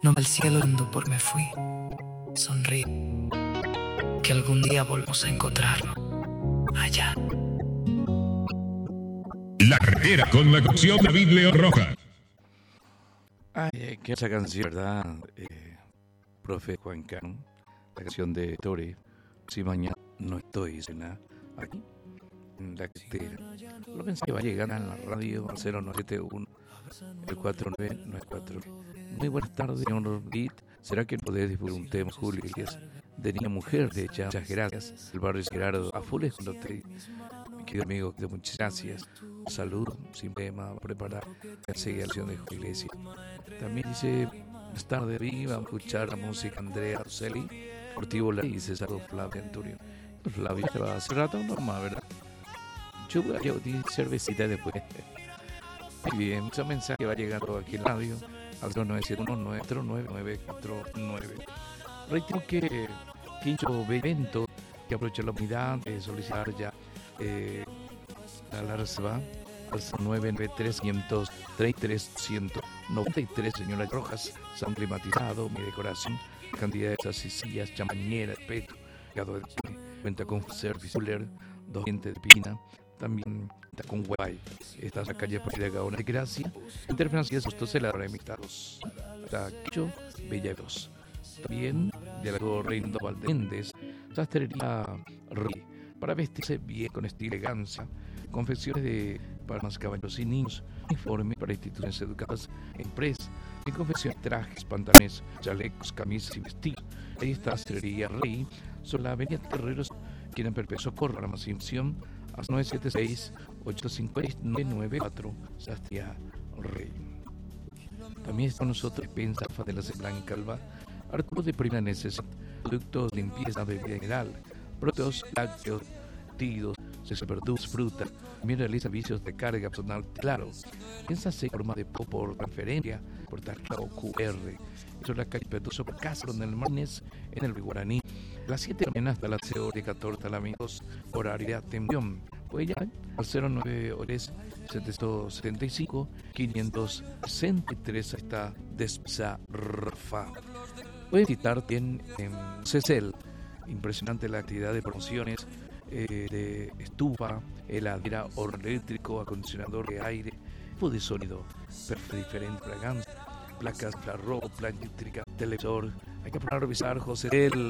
No me al cielo por me fui. Sonríe, que algún día volvamos a encontrarnos allá. La carretera con la canción David León Rojas. Ay, que esa canción, ¿verdad? Profe Juan Cano, la canción de Tori. Si mañana no estoy, cena aquí en la carretera. Lo pensé que va a llegar a la radio al 0971 el 4994. Muy buenas tardes, señor Reed. ¿Será que podés difundir un tema, Julio Iglesias, de niña mujer, de muchas gracias? El barrio Gerardo a full es cuando te, mi querido amigo, muchas gracias. Salud, sin tema, preparar la canción de Julio Iglesias. También dice, buenas tardes, vamos a escuchar la música Andrea Arceli, Ortivo La y César Flavio Antonio. Flavio se va hace rato, no más, ¿verdad? Yo di cervecita después. Muy bien, ese mensaje va llegando aquí en radio al 0971-949-949. Reitero que Quincho Evento, que aprovecha la oportunidad de solicitar ya la reserva al 993-533-193, señora Rojas, San climatizado, mi decoración, cantidad de esas sillas, chamañera, peto, gado de cuenta con service cooler, 2 dientes de piscina, también está con Wi-Fi. Esta es la calle Partida Gaona de Gracia, Interfinancias, estos celadores invitados. Está Quincho Bella 2. También de la Reino Valdéndez, sastrería Rey, para vestirse bien con estilo y elegancia, confecciones de palmas, caballos y niños, uniformes para instituciones educadas, empresas, y confecciones, trajes, pantalones, chalecos, camisas y vestidos. Ahí está sastrería Rey, sobre la avenida Terreros, quieren perpetuo socorro, para más información, a 976-856-994, sastrería Rey. También está con nosotros Pensa de la Blanca Alba, artículos de primera necesidad, productos de limpieza, bebida general, productos lácteos, tidos, verduras, fruta. También realiza servicios de carga personal, claro. Piensa en forma de por transferencia, por tarjeta o QR. Eso es la calle Petuso por Casa, donde el Marnes, en el Guaraní. A las 7 de la mañana hasta las 14 amigos, horario de atención. Puede llamar al 09-775-563 está Desarfa. Puede visitarte en CECEL. Impresionante la actividad de promociones de estufa, heladera, horno eléctrico, acondicionador de aire, tipo de sonido, perfecto, diferente, fragancia, placas, infrarrojo, plancha eléctrica, televisor. Hay que revisar José del